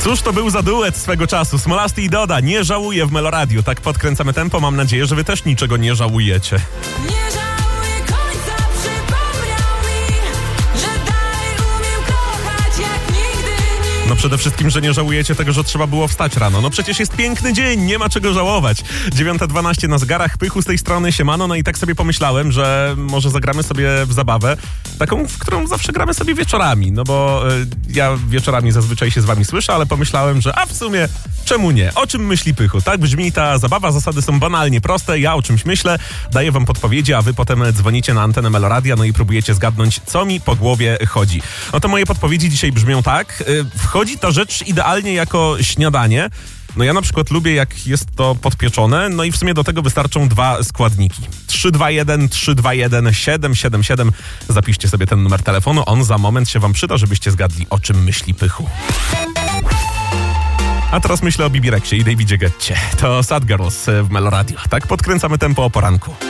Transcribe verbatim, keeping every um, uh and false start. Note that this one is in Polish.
Cóż to był za duet swego czasu? Smolasty i Doda, nie żałuję w Meloradiu. Tak podkręcamy tempo, mam nadzieję, że wy też niczego nie żałujecie. Nie żałuję końca, przypomniał mi, że dalej umiem kochać jak nigdy nikt. No przede wszystkim, że nie żałujecie tego, że trzeba było wstać rano. No przecież jest piękny dzień, nie ma czego żałować. dziewiąta dwanaście na zegarach, Pychu z tej strony, siemano. No i tak sobie pomyślałem, że może zagramy sobie w zabawę, taką, w którą zawsze gramy sobie wieczorami. No bo y, ja wieczorami zazwyczaj się z wami słyszę, ale pomyślałem, że a w sumie czemu nie? O czym myśli Pychu? Tak brzmi ta zabawa, zasady są banalnie proste. Ja o czymś myślę, daję wam podpowiedzi, a wy potem dzwonicie na antenę Meloradia, no i próbujecie zgadnąć, co mi po głowie chodzi. No to moje podpowiedzi dzisiaj brzmią tak. Y, wchodzi ta rzecz idealnie jako śniadanie. No ja na przykład lubię, jak jest to podpieczone, no i w sumie do tego wystarczą dwa składniki. trzy dwa jeden trzy dwa jeden siedem siedem siedem. Zapiszcie sobie ten numer telefonu, on za moment się wam przyda, żebyście zgadli, o czym myśli Pychu. A teraz myślę o Bibi Rexie i Davidzie Getcie. To Sad Girls w Meloradio. Tak podkręcamy tempo o poranku.